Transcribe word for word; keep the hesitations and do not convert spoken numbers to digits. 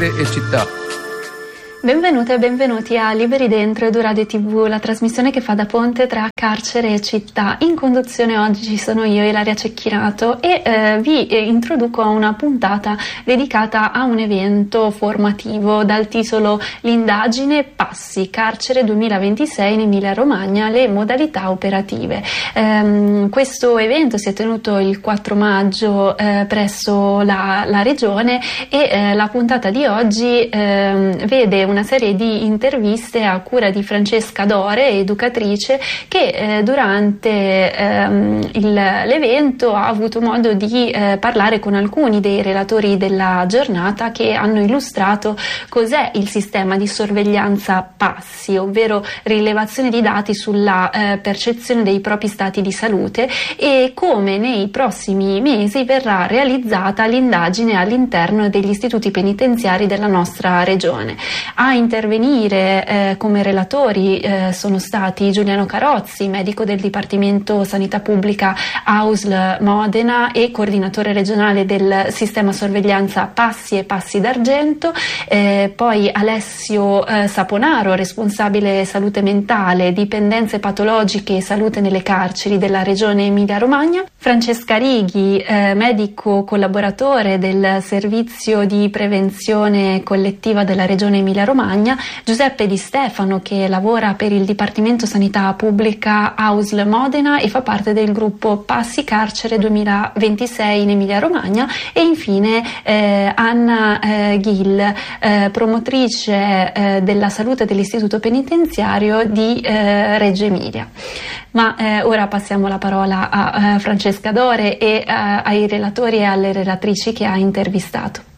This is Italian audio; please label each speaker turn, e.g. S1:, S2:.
S1: carcere e città.
S2: Benvenute e benvenuti a Liberi Dentro Edoradio tivù, la trasmissione che fa da ponte tra carcere e città. In conduzione oggi ci sono io, Ilaria Cecchinato, e eh, vi eh, introduco a una puntata dedicata a un evento formativo dal titolo L'indagine Passi, carcere duemilaventisei in Emilia Romagna, le modalità operative. Ehm, questo evento si è tenuto il quattro maggio eh, presso la, la regione e eh, la puntata di oggi eh, vede una serie di interviste a cura di Francesca Dore, educatrice, che eh, durante ehm, il, l'evento ha avuto modo di eh, parlare con alcuni dei relatori della giornata, che hanno illustrato cos'è il sistema di sorveglianza Passi, ovvero rilevazione di dati sulla eh, percezione dei propri stati di salute, e come nei prossimi mesi verrà realizzata l'indagine all'interno degli istituti penitenziari della nostra regione. A intervenire eh, come relatori eh, sono stati Giuliano Carozzi, medico del Dipartimento Sanità Pubblica A U S L Modena e coordinatore regionale del sistema sorveglianza Passi e Passi d'Argento, eh, poi Alessio eh, Saponaro, responsabile salute mentale, dipendenze patologiche e salute nelle carceri della regione Emilia Romagna, Francesca Righi, eh, medico collaboratore del servizio di prevenzione collettiva della regione Emilia Romagna, Giuseppe Di Stefano, che lavora per il Dipartimento Sanità Pubblica A U S L Modena e fa parte del gruppo Passi Carcere duemilaventisei in Emilia Romagna, e infine eh, Anna eh, Ghill, eh, promotrice eh, della salute dell'Istituto Penitenziario di eh, Reggio Emilia. Ma eh, ora passiamo la parola a, a Francesca Dore e a, ai relatori e alle relatrici che ha intervistato.